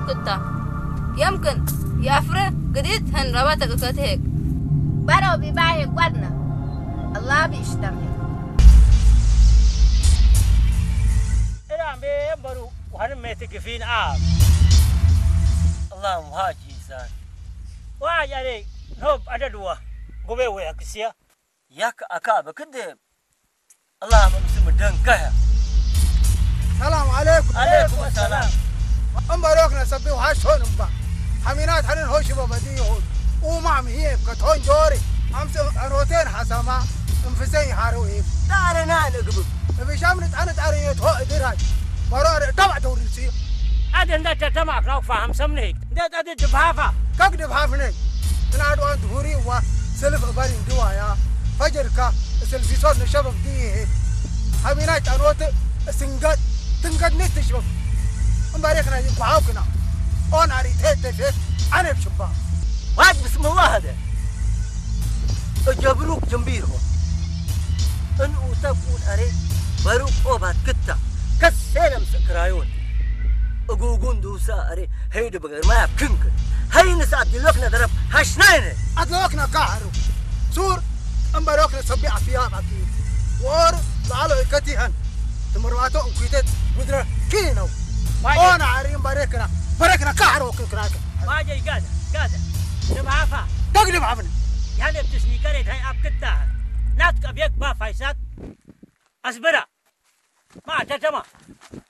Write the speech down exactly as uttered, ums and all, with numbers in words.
كتا يمكن يافره قديت هن رباتك كتهك برو بباهي قدنا الله بيشتغل إيران بي برو وهن ميتقفين آب الله مهاجي إنسان واج عليك نوب أددوا قبي وياك سيا ياك أكاب كده الله مسلم دنكها السلام عليكم. عليكم السلام. أم بروكنا سبي وهاشون أمبا حمينات حنين هوش ببديه وما مهيه كتون جوري أمس أروتين حسما انفسين حاروي دارنا نقبل في شامنت أنا تعريت هو إدراج مرار تبع توريسي هذا أنت تتمع لو فهم سمنيك ده ده دبافة كم دبافني أنا أدوان ظهوري وسلف أبارين دوايا فجر كا سلفي صوت نشبك ديه حمينات أروت سنجد تنقد نتشبك مباركنا يقعوكنا أنا ريتيت تفيت أنا بشباب واج بسم الله هذا جبروك جنبيرهم أن أتقول أري بروك أوبات كتا كسينا مسكرايون أقوقون دوسا أري هيد بغير ما يبكنك هاي نساعد دلوكنا ضرب هشنين أدلوكنا كاهرو سور مباركنا سبي عفيا بكي وور لعلو إكتيهن تمرواتو أنكويتت بدر كينو أنا عارين باركنا باركنا كاهرو كنكراك ما جاي قادة قادة نبعافا تقلب عفني يعني بتسني كريت هاي أبكتها ناتك أبيك با فايسات أصبرا ما تتما